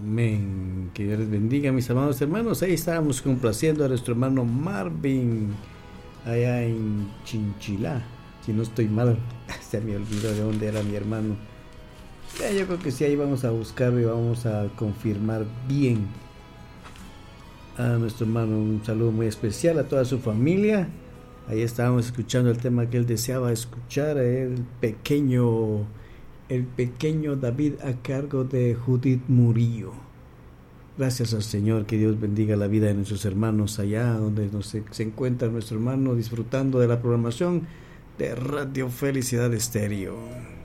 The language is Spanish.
Amén. Que Dios les bendiga, mis amados hermanos. Ahí estábamos complaciendo a nuestro hermano Marvin, allá en Chinchilá. Si no estoy mal, se me olvidó de dónde era mi hermano. Ya, yo creo que sí, ahí vamos a buscarlo y vamos a confirmar bien a nuestro hermano. Un saludo muy especial a toda su familia. Ahí estábamos escuchando el tema que él deseaba escuchar, el pequeño David, a cargo de Judith Murillo. Gracias al Señor, que Dios bendiga la vida de nuestros hermanos allá donde se encuentra nuestro hermano disfrutando de la programación de Radio Felicidad Estéreo.